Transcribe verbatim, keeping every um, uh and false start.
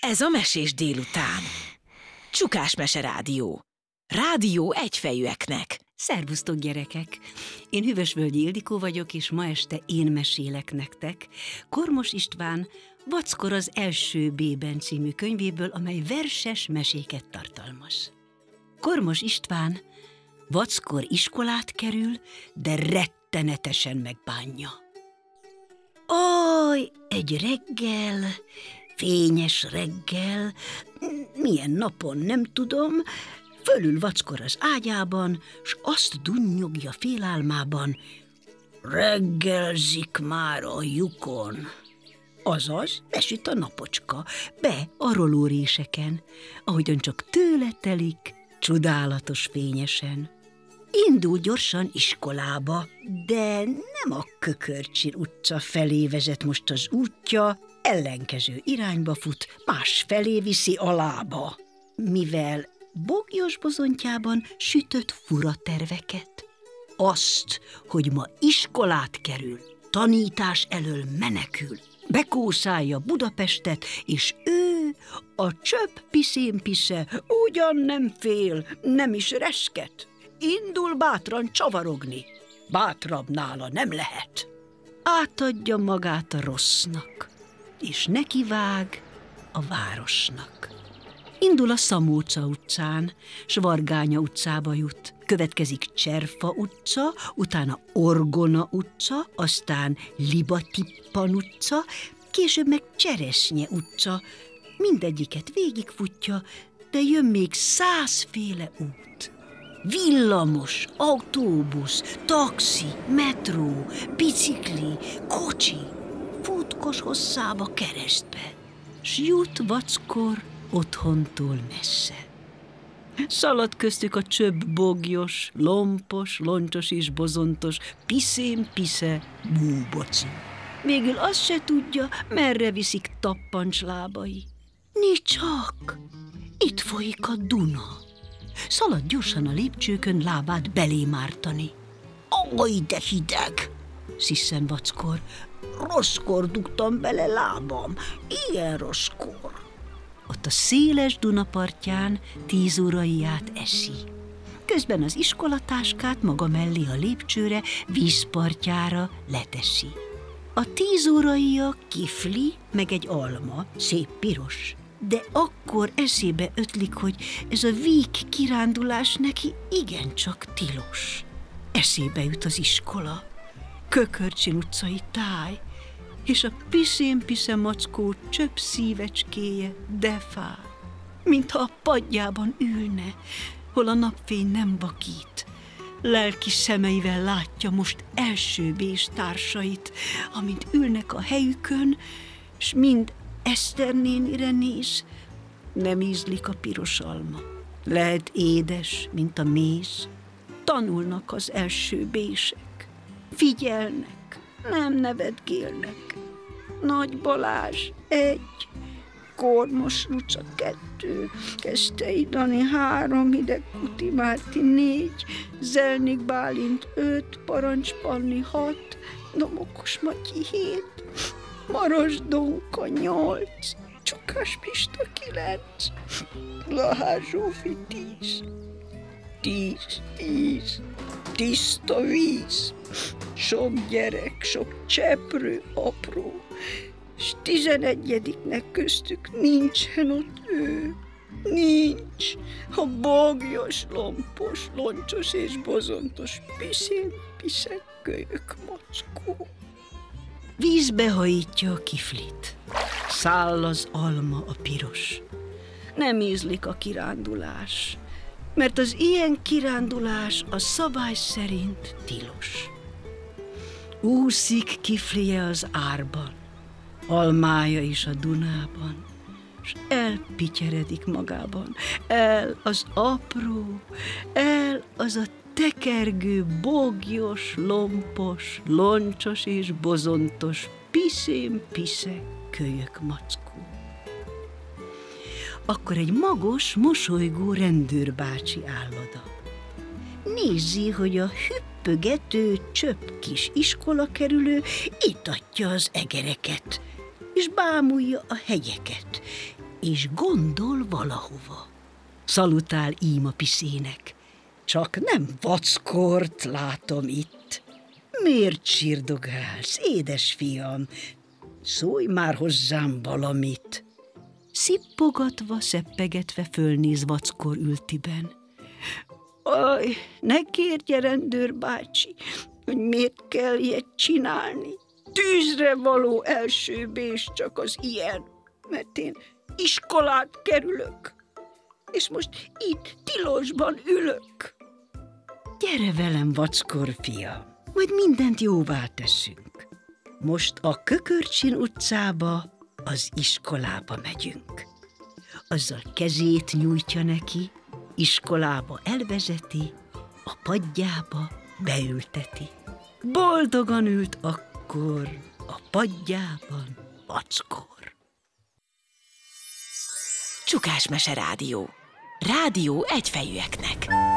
Ez a Mesés délután. Csukás Mese Rádió. Rádió egyfejűeknek. Szervusztok, gyerekek! Én Hüvösvölgyi Ildikó vagyok, és ma este én mesélek nektek Kormos István Vackor az első B-ben című könyvéből, amely verses meséket tartalmaz. Kormos István vackor iskolát kerül, de rettenetesen megbánja. Aj, egy reggel, fényes reggel, milyen napon nem tudom, fölül vackor az ágyában, s azt dunnyogja félálmában: reggelzik már a lyukon. Azaz, besüt a napocska, be a rolóréseken, ahogyan csak tőle telik, csodálatos fényesen. Indul gyorsan iskolába, de nem a Kökörcsi utca felé vezet most az útja, ellenkező irányba fut, más felé viszi a lába, mivel Bogyos bozontjában sütött fura terveket. Azt, hogy ma iskolát kerül, tanítás elől menekül, bekószálja Budapestet, és ő, a csöpp piszénpisze, ugyan nem fél, nem is resket. Indul bátran csavarogni, bátrabb nála nem lehet. Átadja magát a rossznak, és nekivág a városnak. Indul a Szamóca utcán, s Vargánya utcába jut. Következik Cserfa utca, utána Orgona utca, aztán Libatippan utca, később meg Cseresznye utca. Mindegyiket végigfutja, de jön még százféle út. Villamos, autóbusz, taxi, metró, bicikli, kocsi, futkos hosszába keresztbe, s jut vackor otthontól messze. Szalad köztük a csöbb bogyos, lompos, loncsos és bozontos, piszén-pisze búboci. Végül azt se tudja, merre viszik tappancs lábai. Ni csak, itt folyik a Duna. Szalad gyorsan a lépcsőkön, lábát belé mártani. Aj, de hideg! Sziszen vackor. Rosszkor dugtam bele lábam, ilyen rosszkor. Ott a széles Duna partján tíz óraiját eszi. Közben az iskolatáskát maga mellé a lépcsőre, vízpartjára leteszi. A tíz óraija kifli, meg egy alma, szép piros. De akkor eszébe ötlik, hogy ez a víg kirándulás neki igencsak tilos. Eszébe jut az iskola, Kökörcsi utcai táj, és a piszén-pisze mackó csöpp szívecskéje de fáj, mintha a padjában ülne, hol a napfény nem vakít. Lelki szemeivel látja most első bés társait, amint ülnek a helyükön, s mind Eszter nénire néz. Nem ízlik a piros alma, lehet édes, mint a méz. Tanulnak az első bések, figyelnek, nem nevetgélnek. Nagy Balázs egy, Kormos Luca kettő, Keszthelyi Dani három, Hideg Kuti Márti négy, Zelnik Bálint öt, Parancs Panni hat, Domokos Matyi hét, Maros Donka nyolc, Csukás Pista kilenc, Lahár Zsófi tíz, tíz, tíz, tiszta víz, sok gyerek, sok cseprő apró, s tizenegyediknek köztük nincsen ott ő, nincs, a bogyos, lompos, loncsos és bozontos piszén, piszek, kölyök, mackó. Vízbe hajítja a kiflit, száll az alma a piros. Nem ízlik a kirándulás, mert az ilyen kirándulás a szabály szerint tilos. Úszik kiflije az árban, almája is a Dunában, s elpityeredik magában. El az apró, el az a tekergő, bogyos, lompos, loncsos és bozontos, piszén-pisze, kölyök mackó. Akkor egy magos, mosolygó rendőrbácsi áll oda. Nézi, hogy a hüppögető, csöpp kis iskolakerülő itatja az egereket, és bámulja a hegyeket. és gondol valahova. Szalutál ím a piszének. Csak nem vackort látom itt. Miért csirdogálsz, édes fiam? Szólj már hozzám valamit. Szippogatva, szeppegetve fölnéz vackor ültiben. Aj, ne kérje, rendőr bácsi, hogy miért kell ilyet csinálni. Tűzre való elsőbés csak az ilyen, mert én iskolát kerülök, és most itt tilosban ülök. Gyere velem, vackor fiam, majd mindent jóvá teszünk. Most a Kökörcsin utcába, az iskolába megyünk. Azzal kezét nyújtja neki, iskolába elvezeti, a padjába beülteti. Boldogan ült akkor a padjában vackor. Csukásmese Rádió. Rádió egyfejűeknek.